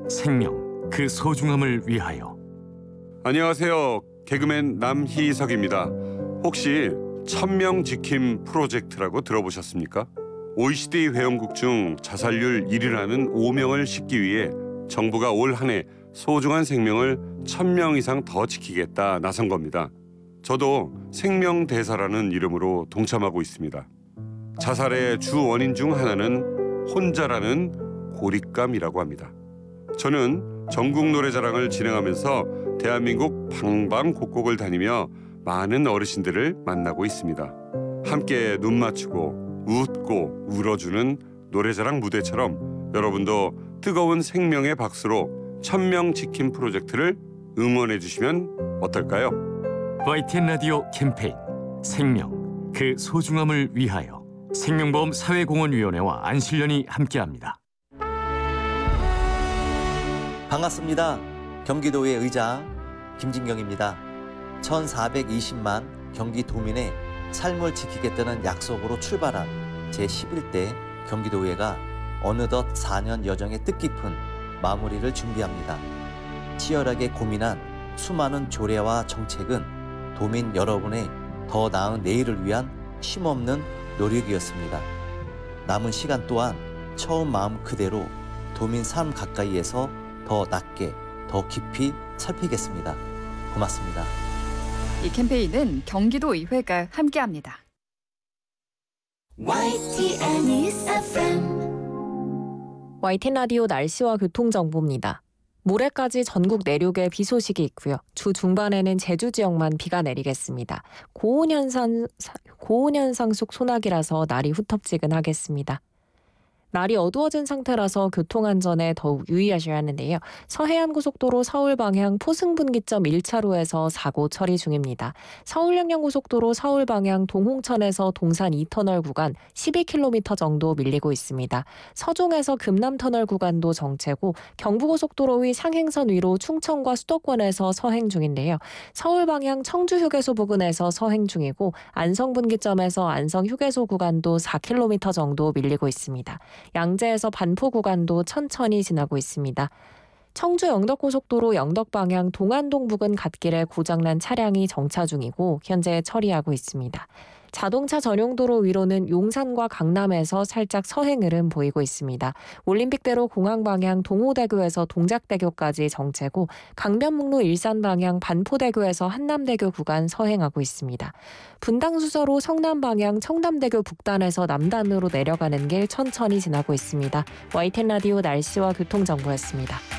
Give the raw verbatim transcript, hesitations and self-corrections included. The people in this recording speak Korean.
생명, 그 소중함을 위하여. 안녕하세요. 개그맨 남희석입니다. 혹시 천명지킴 프로젝트라고 들어보셨습니까? 오이시디 회원국 중 자살률 일 위라는 오명을 싣기 위해 정부가 올 한 해 소중한 생명을 천 명 이상 더 지키겠다 나선 겁니다. 저도 생명대사라는 이름으로 동참하고 있습니다. 자살의 주 원인 중 하나는 혼자라는 고립감이라고 합니다. 저는 전국 노래자랑을 진행하면서 대한민국 방방곡곡을 다니며 많은 어르신들을 만나고 있습니다. 함께 눈 맞추고 웃고 울어주는 노래자랑 무대처럼 여러분도 뜨거운 생명의 박수로 천명지킴 프로젝트를 응원해 주시면 어떨까요? 와이티엔 라디오 캠페인 생명, 그 소중함을 위하여 생명보험 사회공헌위원회와 안실련이 함께합니다. 반갑습니다. 경기도의 의장 김진경입니다. 천사백이십만 경기도민의 삶을 지키겠다는 약속으로 출발한 제십일 대 경기도의회가 어느덧 사 년 여정의 뜻깊은 마무리를 준비합니다. 치열하게 고민한 수많은 조례와 정책은 도민 여러분의 더 나은 내일을 위한 쉼없는 노력이었습니다. 남은 시간 또한 처음 마음 그대로 도민 삶 가까이에서 더 낮게, 더 깊이 살피겠습니다. 고맙습니다. 이 캠페인은 경기도의회가 함께합니다. 와이티엔 News 에프엠 와이티엔 라디오 날씨와 교통정보입니다. 모레까지 전국 내륙에 비 소식이 있고요. 주 중반에는 제주 지역만 비가 내리겠습니다. 고온현상, 고온현상 속 소나기라서 날이 후텁지근하겠습니다. 날이 어두워진 상태라서 교통안전에 더욱 유의하셔야 하는데요. 서해안고속도로 서울 방향 포승분기점 일 차로에서 사고 처리 중입니다. 서울영양고속도로 서울 방향 동홍천에서 동산 이 터널 구간 십이 킬로미터 정도 밀리고 있습니다. 서종에서 금남터널 구간도 정체고 경부고속도로 위 상행선 위로 충청과 수도권에서 서행 중인데요. 서울 방향 청주휴게소 부근에서 서행 중이고 안성분기점에서 안성휴게소 구간도 사 킬로미터 정도 밀리고 있습니다. 양재에서 반포 구간도 천천히 지나고 있습니다. 청주 영덕고속도로 영덕 방향 동안동 부근 갓길에 고장난 차량이 정차 중이고 현재 처리하고 있습니다. 자동차 전용도로 위로는 용산과 강남에서 살짝 서행 흐름 보이고 있습니다. 올림픽대로 공항 방향 동호대교에서 동작대교까지 정체고 강변북로 일산 방향 반포대교에서 한남대교 구간 서행하고 있습니다. 분당수서로 성남 방향 청담대교 북단에서 남단으로 내려가는 길 천천히 지나고 있습니다. 와이티엔 라디오 날씨와 교통정보였습니다.